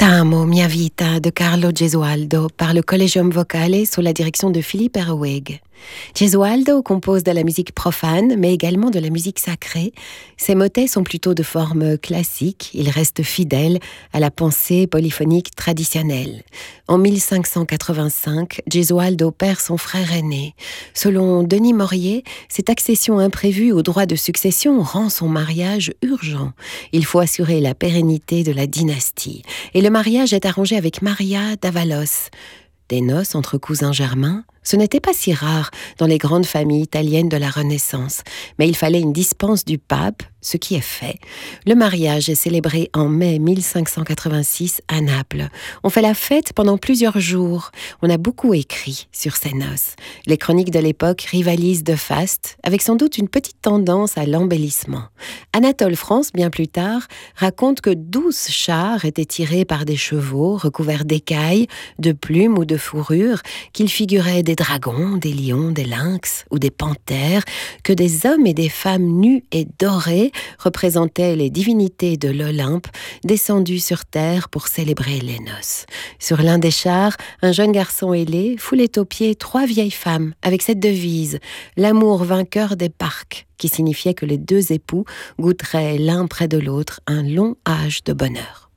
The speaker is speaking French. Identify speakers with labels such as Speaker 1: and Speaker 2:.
Speaker 1: T'amo mia vita de Carlo Gesualdo par le Collegium Vocale sous la direction de Philippe Herweg. Gesualdo compose de la musique profane, mais également de la musique sacrée. Ses motets sont plutôt de forme classique. Il reste fidèle à la pensée polyphonique traditionnelle. En 1585, Gesualdo perd son frère aîné. Selon Denis Maurier, cette accession imprévue au droit de succession rend son mariage urgent. Il faut assurer la pérennité de la dynastie. Et le mariage est arrangé avec Maria d'Avalos. Des noces entre cousins germains, ce n'était pas si rare dans les grandes familles italiennes de la Renaissance, mais il fallait une dispense du pape, ce qui est fait. Le mariage est célébré en mai 1586 à Naples. On fait la fête pendant plusieurs jours. On a beaucoup écrit sur ces noces. Les chroniques de l'époque rivalisent de faste, avec sans doute une petite tendance à l'embellissement. Anatole France, bien plus tard, raconte que 12 chars étaient tirés par des chevaux recouverts d'écailles, de plumes ou de fourrures, qu'ils figuraient des dragons, des lions, des lynx ou des panthères, que des hommes et des femmes nus et dorés représentaient les divinités de l'Olympe descendues sur terre pour célébrer les noces. Sur l'un des chars, un jeune garçon ailé foulait aux pieds 3 vieilles femmes avec cette devise « L'amour vainqueur des parcs », qui signifiait que les 2 époux goûteraient l'un près de l'autre un long âge de bonheur.